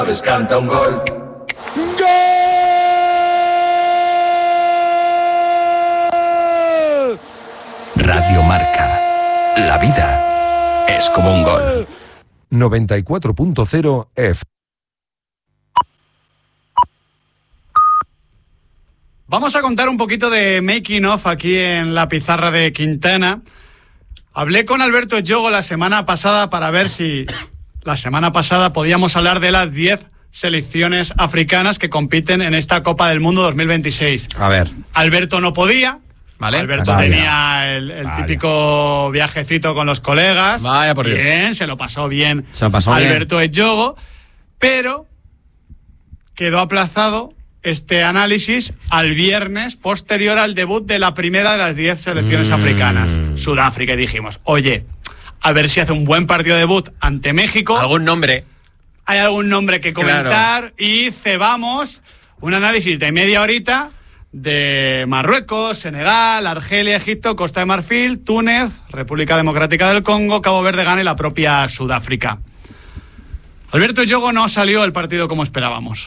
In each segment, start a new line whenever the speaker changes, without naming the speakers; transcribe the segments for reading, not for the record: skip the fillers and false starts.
Canta un gol.
¡Gol!
Radio Marca. La vida es como un gol.
94.0 F.
Vamos a contar un poquito de making of aquí en la pizarra de Quintana. Hablé con Alberto Yogo la semana pasada para ver si la semana pasada podíamos hablar de las 10 selecciones africanas que compiten en esta Copa del Mundo 2026.
A ver.
Alberto no podía.
Vale.
Alberto tenía el típico viajecito con los colegas.
Vaya por Dios.
Bien, se lo pasó bien.
Se lo pasó
Alberto Yogo, pero quedó aplazado este análisis al viernes posterior al debut de la primera de las 10 selecciones africanas, Sudáfrica, y dijimos, oye, a ver si hace un buen partido de debut ante México.
¿Algún nombre?
Hay algún nombre que comentar,
claro.
Y cebamos un análisis de media horita de Marruecos, Senegal, Argelia, Egipto, Costa de Marfil, Túnez, República Democrática del Congo, Cabo Verde, Ghana y la propia Sudáfrica. Alberto Yogo no salió el partido como esperábamos.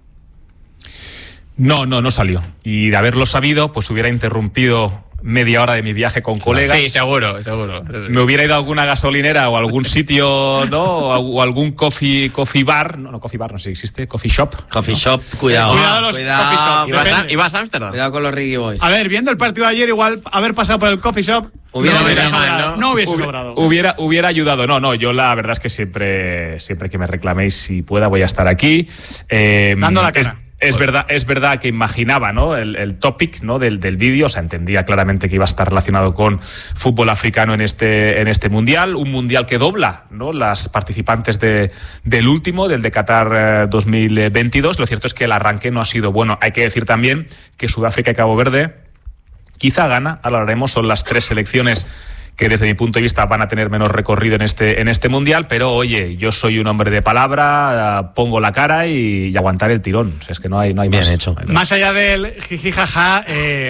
No salió. Y de haberlo sabido, pues hubiera interrumpido media hora de mi viaje con colegas.
Sí, seguro.
Me hubiera ido a alguna gasolinera o algún sitio, ¿no? O algún coffee bar. No, coffee bar no sé si existe. Coffee shop.
Coffee shop, cuidado.
Cuidado los coffee shop.
¿Ibas a Ámsterdam? Cuidado con los Riggy Boys.
A ver, viendo el partido de ayer, igual haber pasado por el coffee shop no hubiese sobrado.
Hubiera ayudado. No, yo la verdad es que siempre que me reclaméis, si pueda, voy a estar aquí.
Dando la cara.
Es verdad que imaginaba, ¿no?, el topic, ¿no?, del vídeo. O sea, entendía claramente que iba a estar relacionado con fútbol africano en este mundial, un mundial que dobla, ¿no?, las participantes del último, del de Qatar 2022. Lo cierto es que el arranque no ha sido bueno. Hay que decir también que Sudáfrica y Cabo Verde, quizá Ghana, ahora hablaremos, son las 3 selecciones que desde mi punto de vista van a tener menos recorrido en este mundial, pero oye, yo soy un hombre de palabra, pongo la cara y aguantar el tirón. O sea, es que no hay
Bien
más.
hecho.
Más allá del jiji jaja,